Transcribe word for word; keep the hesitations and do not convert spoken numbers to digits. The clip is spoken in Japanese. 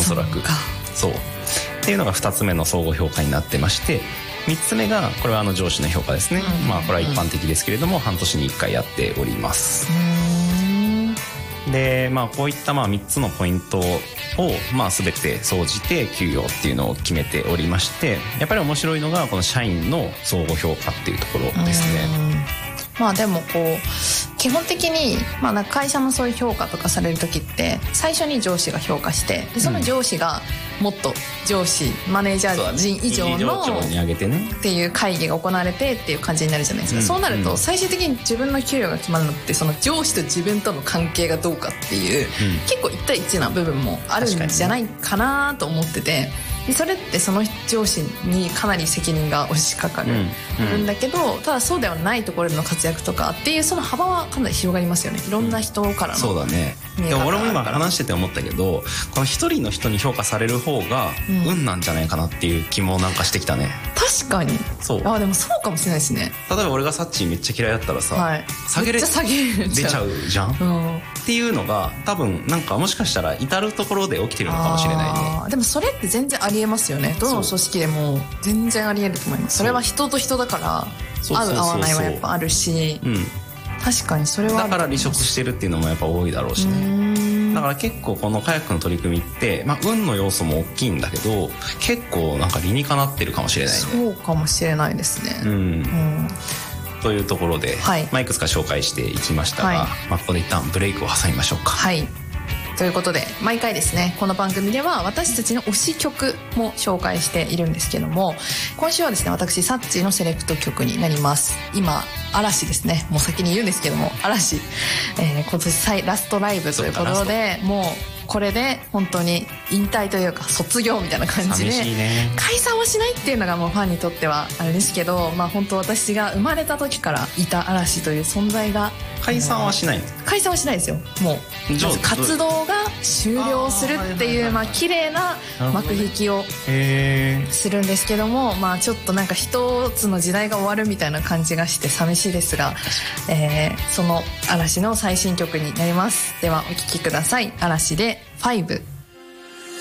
そらくそうっていうのがふたつめの相互評価になってまして、みっつめがこれはあの上司の評価ですね、うん、まあこれは一般的ですけれども、うん、半年にいっかいやっております。でまあこういったまあみっつのポイントをまあ全て総じて給与っていうのを決めておりまして、やっぱり面白いのがこの社員の相互評価っていうところですね。 まあでもこう基本的に、まあ、なんか会社のそういう評価とかされる時って最初に上司が評価して、でその上司がもっと上司マネージャー陣以上のっていう会議が行われてっていう感じになるじゃないですか、うん、そうなると最終的に自分の給与が決まるのってその上司と自分との関係がどうかっていう、うん、結構いち対いちな部分もあるんじゃないかなと思ってて、でそれってその上司にかなり責任が押しかかる部分だけど、うんうん、ただそうではないところでの活躍とかっていうその幅はかなり広がりますよね、いろんな人からの、 そうだね。でも俺も今話してて思ったけど、この一人の人に評価される方が運なんじゃないかなっていう気もなんかしてきたね、 うん、確かに。 そうあでもそうかもしれないですね。 例えば俺がサッチーめっちゃ嫌いだったらさ、はい、下げれめっちゃ下げる出ちゃうじゃん、うん、っていうのが多分なんかもしかしたら至るところで起きてるのかもしれないね。 あでもそれって全然ありえますよね、どの組織でも全然ありえると思います。それは人と人だから合う合わないはやっぱあるし、うん、確かにそれはある。 だから離職してるっていうのもやっぱ多いだろうしね。だから結構このカヤックの取り組みって、まあ、運の要素も大きいんだけど結構なんか理にかなってるかもしれないね。 そうかもしれないですね、うんうん、 というところで、はいまあ、いくつか紹介していきましたが、はいまあ、ここで一旦ブレイクを挟みましょうか。 はいということで毎回ですねこの番組では私たちの推し曲も紹介しているんですけども、今週はですね私サッチーのセレクト曲になります。今嵐ですね、もう先に言うんですけども嵐、えー、今年最ラストライブということでもうこれで本当に引退というか卒業みたいな感じで、ね、解散はしないっていうのがもうファンにとってはあれですけど、まあ本当私が生まれた時からいた嵐という存在が解散はしないの？ 解散はしないですよ。もう活動が終了するっていうまあ綺麗な幕引きをするんですけども、まあちょっとなんか一つの時代が終わるみたいな感じがして寂しいですが、えー、その嵐の最新曲になります。ではお聴きください。嵐でファイブ。